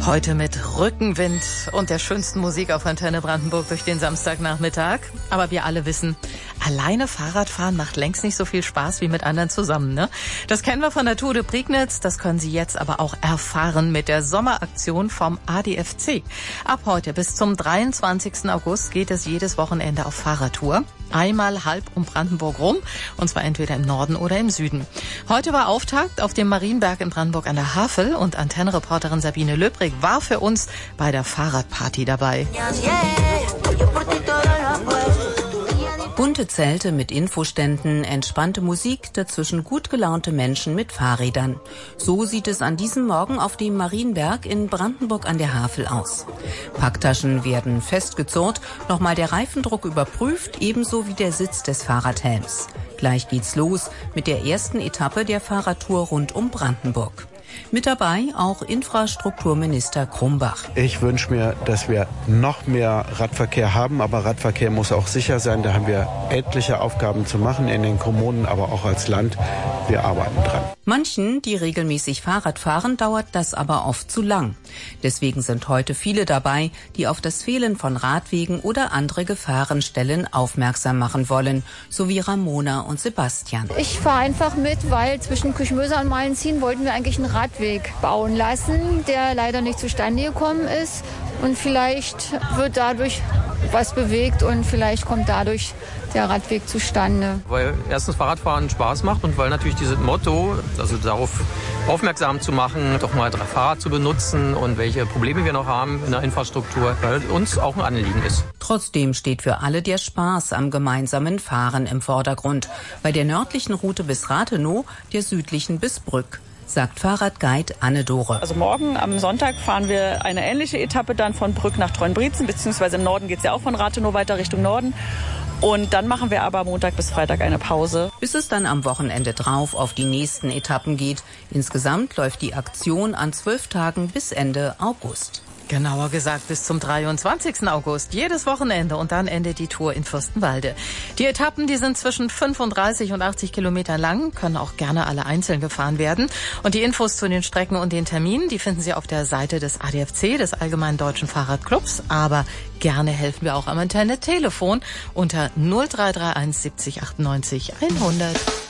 Heute mit Rückenwind und der schönsten Musik auf Antenne Brandenburg durch den Samstagnachmittag. Aber wir alle wissen, alleine Fahrradfahren macht längst nicht so viel Spaß wie mit anderen zusammen, ne? Das kennen wir von der Tour de Prignitz, das können Sie jetzt aber auch erfahren mit der Sommeraktion vom ADFC. Ab heute bis zum 23. August geht es jedes Wochenende auf Fahrradtour. Einmal halb um Brandenburg rum, und zwar entweder im Norden oder im Süden. Heute war Auftakt auf dem Marienberg in Brandenburg an der Havel und Antenne-Reporterin Sabine Löbrig war für uns bei der Fahrradparty dabei. Bunte Zelte mit Infoständen, entspannte Musik, dazwischen gut gelaunte Menschen mit Fahrrädern. So sieht es an diesem Morgen auf dem Marienberg in Brandenburg an der Havel aus. Packtaschen werden festgezurrt, nochmal der Reifendruck überprüft, ebenso wie der Sitz des Fahrradhelms. Gleich geht's los mit der ersten Etappe der Fahrradtour rund um Brandenburg. Mit dabei auch Infrastrukturminister Krumbach. Ich wünsche mir, dass wir noch mehr Radverkehr haben, aber Radverkehr muss auch sicher sein. Da haben wir etliche Aufgaben zu machen in den Kommunen, aber auch als Land. Wir arbeiten dran. Manchen, die regelmäßig Fahrrad fahren, dauert das aber oft zu lang. Deswegen sind heute viele dabei, die auf das Fehlen von Radwegen oder andere Gefahrenstellen aufmerksam machen wollen, so wie Ramona und Sebastian. Ich fahre einfach mit, weil zwischen Küchmöser und Malenzin wollten wir eigentlich einen Radweg bauen lassen, der leider nicht zustande gekommen ist. Und vielleicht wird dadurch was bewegt und vielleicht kommt dadurch der Radweg zustande. Weil erstens Fahrradfahren Spaß macht und weil natürlich dieses Motto, also darauf aufmerksam zu machen, doch mal das Fahrrad zu benutzen und welche Probleme wir noch haben in der Infrastruktur, weil uns auch ein Anliegen ist. Trotzdem steht für alle der Spaß am gemeinsamen Fahren im Vordergrund. Bei der nördlichen Route bis Rathenow, der südlichen bis Brück, sagt Fahrradguide Anne-Dore. Also morgen am Sonntag fahren wir eine ähnliche Etappe dann von Brück nach Treuenbrietzen, beziehungsweise im Norden geht es ja auch von Rathenow weiter Richtung Norden. Und dann machen wir aber Montag bis Freitag eine Pause. Bis es dann am Wochenende drauf auf die nächsten Etappen geht. Insgesamt läuft die Aktion an 12 Tagen bis Ende August. Genauer gesagt bis zum 23. August, jedes Wochenende, und dann endet die Tour in Fürstenwalde. Die Etappen, die sind zwischen 35 und 80 Kilometern lang, können auch gerne alle einzeln gefahren werden. Und die Infos zu den Strecken und den Terminen, die finden Sie auf der Seite des ADFC, des Allgemeinen Deutschen Fahrradclubs. Aber gerne helfen wir auch am Antenne-Telefon unter 0331 70 98 100.